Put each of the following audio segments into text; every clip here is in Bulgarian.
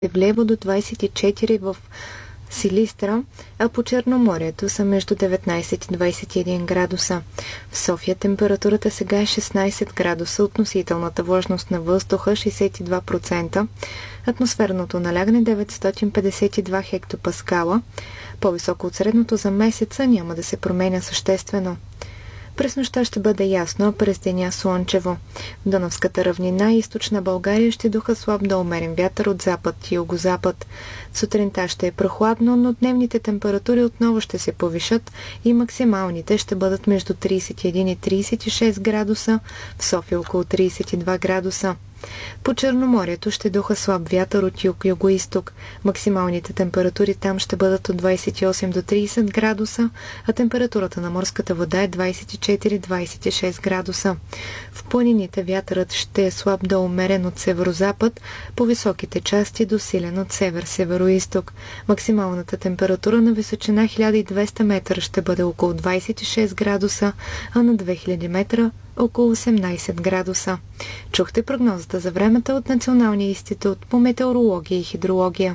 Влево до 24 в Силистра, а по Черноморието са между 19 и 21 градуса. В София температурата сега е 16 градуса, относителната влажност на въздуха 62%, атмосферното налягане 952 хектопаскала, по-високо от средното за месеца, няма да се променя съществено. През нощта ще бъде ясно, а през деня слънчево. В Дунавската равнина и източна България ще духа слаб до умерен вятър от запад и югозапад. Сутринта ще е прохладно, но дневните температури отново ще се повишат и максималните ще бъдат между 31 и 36 градуса, в София около 32 градуса. По Черноморието ще духа слаб вятър от юг-югоизток. Максималните температури там ще бъдат от 28 до 30 градуса, а температурата на морската вода е 24-26 градуса. В планините вятърът ще е слаб до умерен от северозапад, по високите части до силен от север-североизток. Максималната температура на височина 1200 метра ще бъде около 26 градуса, а на 2000 метра около 18 градуса. Чухте прогнозата за времето от Националния институт по метеорология и хидрология.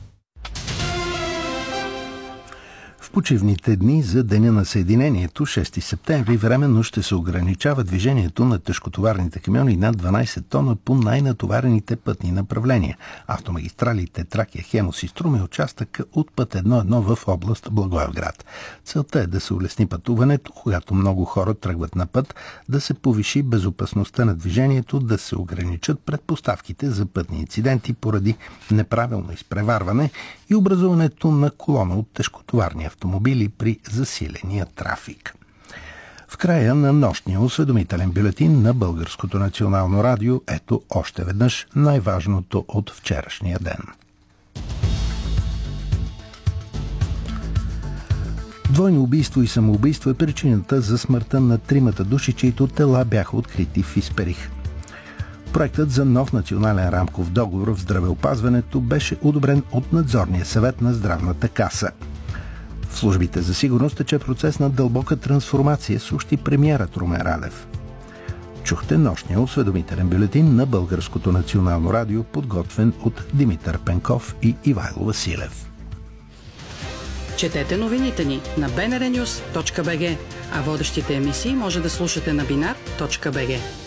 В почивните дни за Деня на Съединението, 6 септември, временно ще се ограничава движението на тежкотоварните камиони над 12 тона по най-натоварените пътни направления. Автомагистралите Тракия, Хемус и Струма е участък от път 1-1 в област Благоевград. Целта е да се улесни пътуването, когато много хора тръгват на път, да се повиши безопасността на движението, да се ограничат предпоставките за пътни инциденти поради неправилно изпреварване и образуването на колона от тежкотоварни автомобили при засиления трафик. В края на нощния осведомителен бюлетин на Българското национално радио, ето още веднъж най-важното от вчерашния ден. Двойно убийство и самоубийство е причината за смъртта на тримата души, чието тела бяха открити в Исперих. Проектът за нов национален рамков договор в здравеопазването беше одобрен от надзорния съвет на Здравната каса. В службите за сигурност тече процес на дълбока трансформация, съобщи премиерът Румен Радев. Чухте нощния осведомителен бюлетин на Българското национално радио, подготвен от Димитър Пенков и Ивайло Василев. Четете новините ни на bnrnews.bg, а водещите емисии може да слушате на binar.bg.